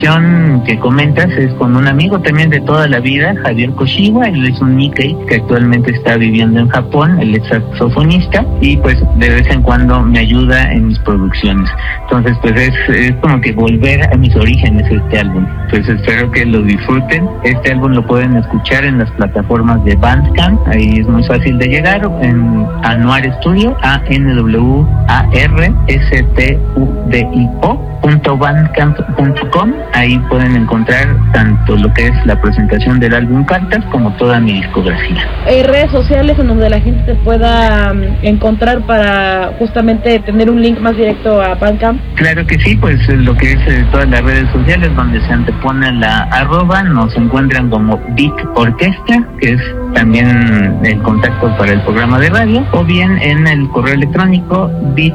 Que comentas es con un amigo también de toda la vida, Javier Koshiwa. Él es un Nikkei que actualmente está viviendo en Japón, él es saxofonista y pues de vez en cuando me ayuda en mis producciones. Entonces pues es como que volver a mis orígenes este álbum. Pues espero que lo disfruten. Este álbum lo pueden escuchar en las plataformas de Bandcamp, ahí es muy fácil de llegar, en Anuar Studio, ANWARSTUDIO.bandcamp.com. Ahí pueden encontrar tanto lo que es la presentación del álbum Cartas como toda mi discografía. ¿Hay redes sociales en donde la gente te pueda encontrar para justamente tener un link más directo a Bandcamp? Claro que sí, pues lo que es todas las redes sociales donde se antepone la @, nos encuentran como Beat Orquesta, que es también el contacto para el programa de radio, o bien en el correo electrónico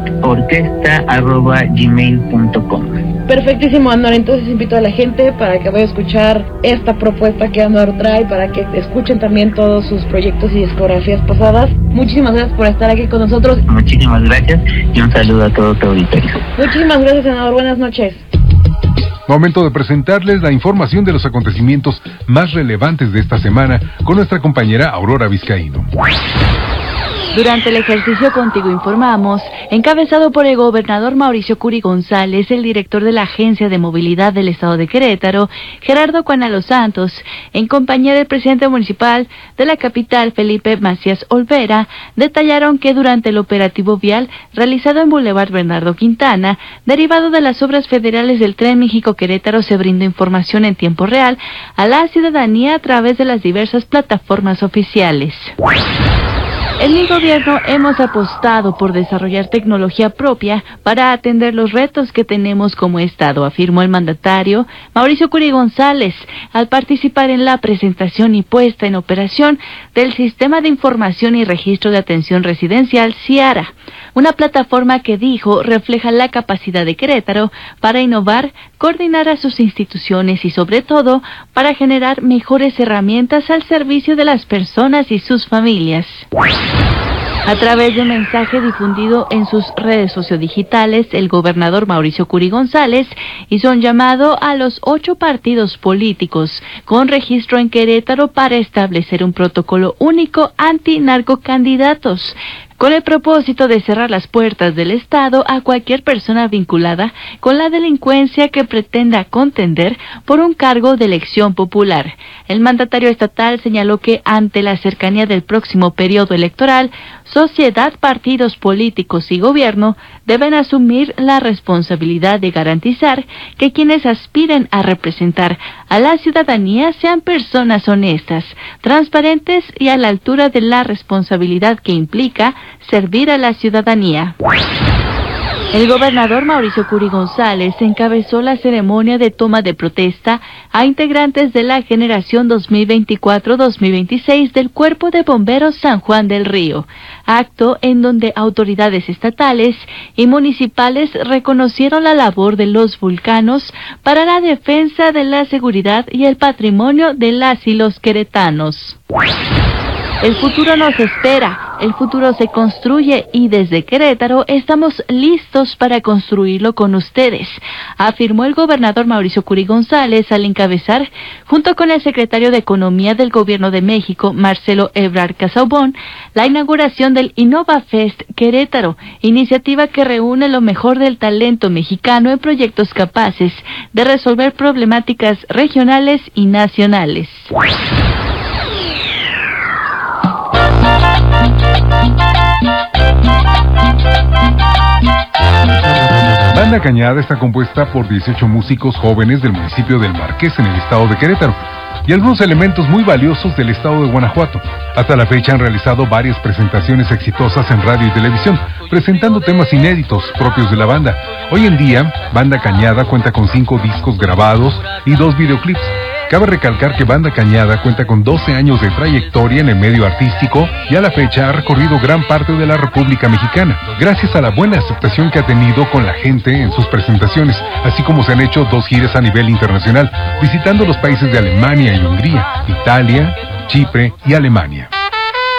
beatorquesta@gmail.com. Perfectísimo, Anuar. Entonces invito a la gente para que vaya a escuchar esta propuesta que Anuar trae, para que escuchen también todos sus proyectos y discografías pasadas. Muchísimas gracias por estar aquí con nosotros. Muchísimas gracias y un saludo a todo tu auditorio. Muchísimas gracias, Anuar. Buenas noches. Momento de presentarles la información de los acontecimientos más relevantes de esta semana con nuestra compañera Aurora Vizcaíno. Durante el ejercicio Contigo Informamos, encabezado por el gobernador Mauricio Curi González, el director de la Agencia de Movilidad del Estado de Querétaro, Gerardo Cuanalo Santos, en compañía del presidente municipal de la capital, Felipe Macías Olvera, detallaron que durante el operativo vial realizado en Boulevard Bernardo Quintana, derivado de las obras federales del Tren México-Querétaro, se brindó información en tiempo real a la ciudadanía a través de las diversas plataformas oficiales. En mi gobierno hemos apostado por desarrollar tecnología propia para atender los retos que tenemos como Estado, afirmó el mandatario Mauricio Curi González al participar en la presentación y puesta en operación del Sistema de Información y Registro de Atención Residencial, SIARA, una plataforma que dijo refleja la capacidad de Querétaro para innovar, coordinar a sus instituciones y sobre todo para generar mejores herramientas al servicio de las personas y sus familias. A través de un mensaje difundido en sus redes sociodigitales, el gobernador Mauricio Curi González hizo un llamado a los 8 partidos políticos con registro en Querétaro para establecer un protocolo único anti-narcocandidatos, con el propósito de cerrar las puertas del Estado a cualquier persona vinculada con la delincuencia que pretenda contender por un cargo de elección popular. El mandatario estatal señaló que ante la cercanía del próximo periodo electoral, sociedad, partidos políticos y gobierno deben asumir la responsabilidad de garantizar que quienes aspiren a representar a la ciudadanía sean personas honestas, transparentes y a la altura de la responsabilidad que implica servir a la ciudadanía. El gobernador Mauricio Curi González encabezó la ceremonia de toma de protesta a integrantes de la generación 2024-2026 del Cuerpo de Bomberos San Juan del Río, acto en donde autoridades estatales y municipales reconocieron la labor de los vulcanos para la defensa de la seguridad y el patrimonio de las y los queretanos. El futuro nos espera, el futuro se construye y desde Querétaro estamos listos para construirlo con ustedes, afirmó el gobernador Mauricio Curi González al encabezar, junto con el secretario de Economía del Gobierno de México, Marcelo Ebrard Casaubon, la inauguración del Innova Fest Querétaro, iniciativa que reúne lo mejor del talento mexicano en proyectos capaces de resolver problemáticas regionales y nacionales. Banda Cañada está compuesta por 18 músicos jóvenes del municipio del Marqués en el estado de Querétaro y algunos elementos muy valiosos del estado de Guanajuato. Hasta la fecha han realizado varias presentaciones exitosas en radio y televisión, presentando temas inéditos propios de la banda. Hoy en día, Banda Cañada cuenta con 5 discos grabados y 2 videoclips. Cabe recalcar que Banda Cañada cuenta con 12 años de trayectoria en el medio artístico y a la fecha ha recorrido gran parte de la República Mexicana, gracias a la buena aceptación que ha tenido con la gente en sus presentaciones, así como se han hecho 2 giras a nivel internacional, visitando los países de Alemania y Hungría, Italia, Chipre y Alemania.